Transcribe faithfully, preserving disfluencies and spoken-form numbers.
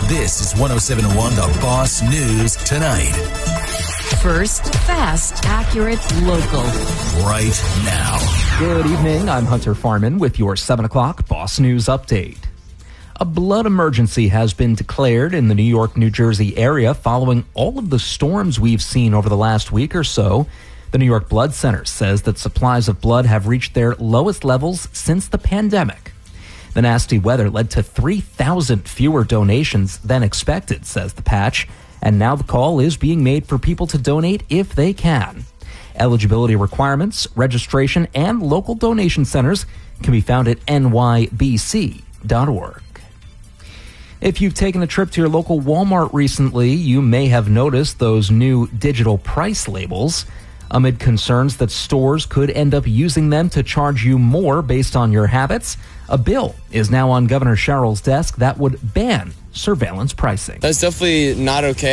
This is one oh seven point one The Boss News Tonight. First, fast, accurate, local. Right now. Good evening. I'm Hunter Farman with your seven o'clock Boss News Update. A blood emergency has been declared in the New York, New Jersey area following all of the storms we've seen over the last week or so. The New York Blood Center says that supplies of blood have reached their lowest levels since the pandemic. The nasty weather led to three thousand fewer donations than expected, says the patch, and now the call is being made for people to donate if they can. Eligibility requirements, registration, and local donation centers can be found at N Y B C dot org. If you've taken a trip to your local Walmart recently, you may have noticed those new digital price labels. Amid concerns that stores could end up using them to charge you more based on your habits, a bill is now on Governor Sherrill's desk that would ban surveillance pricing. That's definitely not okay.